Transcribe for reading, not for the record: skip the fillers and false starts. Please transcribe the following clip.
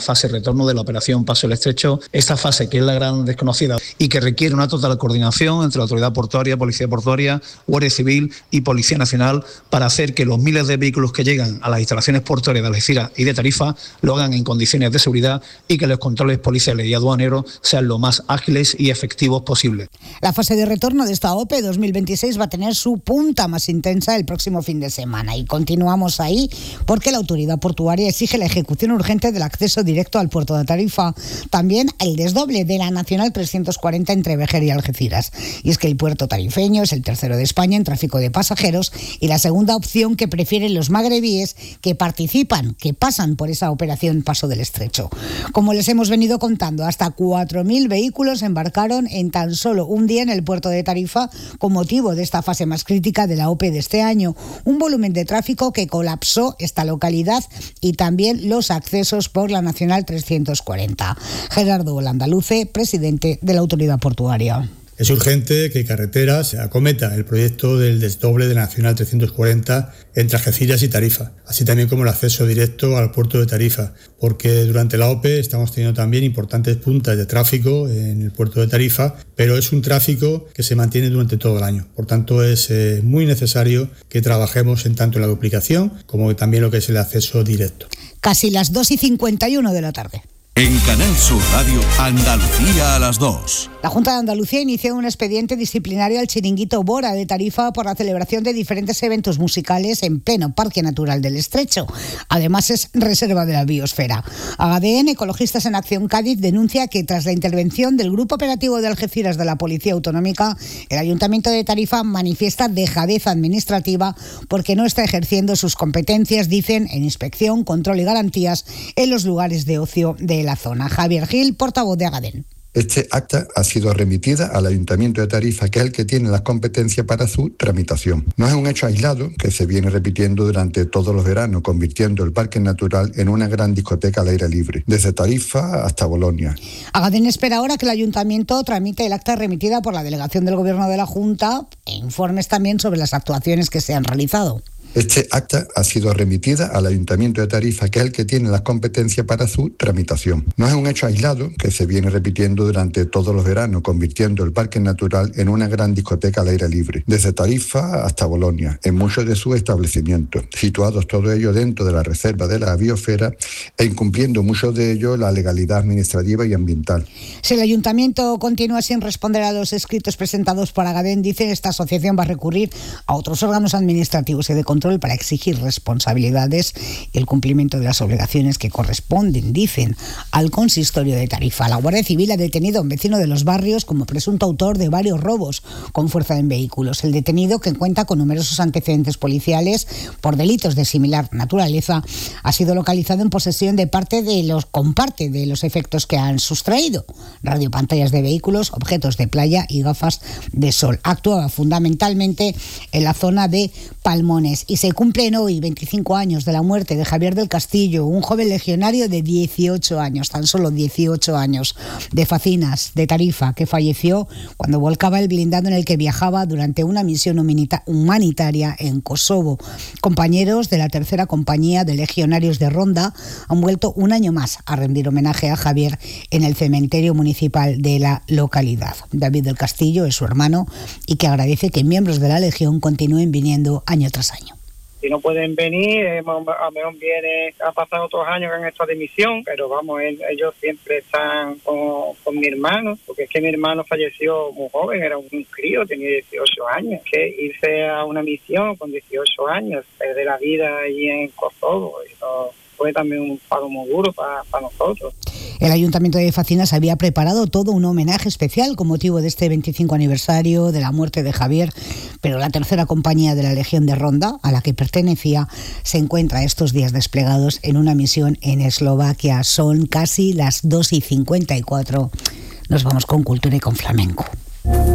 fase retorno de la operación Paso del Estrecho, esta fase que es la gran desconocida y que requiere una total coordinación entre la autoridad portuaria, Policía Portuaria, Guardia Civil y Policía Nacional para hacer que los miles de vehículos que llegan a las instalaciones portuarias de Algeciras y de Tarifa lo hagan en condiciones de seguridad y que los controles policiales y aduaneros sean lo más ágiles y efectivos posible. La fase de retorno de esta OPE 2026 va a tener su punta más intensa el próximo fin de semana y continuamos ahí porque la autoridad portuaria exige la ejecución urgente del acceso directo al puerto de Tarifa, también el desdoble de la Nacional 340 entre Vejer y Algeciras. Y es que el puerto tarifeño es el tercero de España en tráfico de pasajeros y la segunda opción que prefieren los magrebíes que pasan por esa operación Paso del Estrecho. Como les hemos venido contando, hasta 4.000 vehículos embarcaron en tan solo un día en el puerto de Tarifa con motivo de esta fase más crítica de la OPE de este año. Un volumen de tráfico que colapsó esta localidad y también los accesos por la Nacional 340. Gerardo Landaluce, presidente de la Autoridad Portuaria. Es urgente que Carreteras acometa el proyecto del desdoble de la Nacional 340 entre Algeciras y Tarifa, así también como el acceso directo al puerto de Tarifa, porque durante la OPE estamos teniendo también importantes puntas de tráfico en el puerto de Tarifa, pero es un tráfico que se mantiene durante todo el año. Por tanto, es muy necesario que trabajemos en tanto en la duplicación como también lo que es el acceso directo. Casi las 2:51 de la tarde. En Canal Sur Radio, Andalucía a las 2. La Junta de Andalucía inició un expediente disciplinario al Chiringuito Bora de Tarifa por la celebración de diferentes eventos musicales en pleno Parque Natural del Estrecho. Además, es reserva de la biosfera. AGADEN, Ecologistas en Acción Cádiz, denuncia que tras la intervención del Grupo Operativo de Algeciras de la Policía Autonómica, el Ayuntamiento de Tarifa manifiesta dejadez administrativa porque no está ejerciendo sus competencias, dicen, en inspección, control y garantías en los lugares de ocio de la zona. Javier Gil, portavoz de AGADEN. Este acta ha sido remitida al Ayuntamiento de Tarifa, que es el que tiene las competencias para su tramitación. No es un hecho aislado que se viene repitiendo durante todos los veranos, convirtiendo el Parque Natural en una gran discoteca al aire libre, desde Tarifa hasta Bolonia. AGADEN espera ahora que el Ayuntamiento tramite el acta remitida por la Delegación del Gobierno de la Junta e informes también sobre las actuaciones que se han realizado. Este acta ha sido remitida al Ayuntamiento de Tarifa, que es el que tiene las competencias para su tramitación. No es un hecho aislado que se viene repitiendo durante todos los veranos, convirtiendo el Parque Natural en una gran discoteca al aire libre, desde Tarifa hasta Bolonia, en muchos de sus establecimientos, situados todo ello dentro de la reserva de la biosfera e incumpliendo muchos de ellos la legalidad administrativa y ambiental. Si el Ayuntamiento continúa sin responder a los escritos presentados por AGADEN, dice, esta asociación va a recurrir a otros órganos administrativos y de control para exigir responsabilidades y el cumplimiento de las obligaciones que corresponden, dicen, al consistorio de Tarifa. La Guardia Civil ha detenido a un vecino de Los Barrios como presunto autor de varios robos con fuerza en vehículos. El detenido, que cuenta con numerosos antecedentes policiales por delitos de similar naturaleza, ha sido localizado en posesión de parte de los efectos que han sustraído: radiopantallas de vehículos, objetos de playa y gafas de sol. Actuaba fundamentalmente en la zona de Palmones. Y se cumplen hoy 25 años de la muerte de Javier del Castillo, un joven legionario de 18 años, tan solo 18 años, de Facinas, de Tarifa, que falleció cuando volcaba el blindado en el que viajaba durante una misión humanitaria en Kosovo. Compañeros de la tercera compañía de legionarios de Ronda han vuelto un año más a rendir homenaje a Javier en el cementerio municipal de la localidad. David del Castillo es su hermano y que agradece que miembros de la Legión continúen viniendo año tras año. Si no pueden venir, a lo mejor ha pasado otros años que han estado de misión, pero vamos, ellos siempre están con mi hermano, porque es que mi hermano falleció muy joven, era un crío, tenía 18 años, que irse a una misión con 18 años, perder la vida allí en Kosovo, eso fue también un pago muy duro para nosotros. El Ayuntamiento de Facinas había preparado todo un homenaje especial con motivo de este 25 aniversario de la muerte de Javier, pero la tercera compañía de la Legión de Ronda, a la que pertenecía, se encuentra estos días desplegados en una misión en Eslovaquia. Son casi las 2:54. Nos vamos con cultura y con flamenco.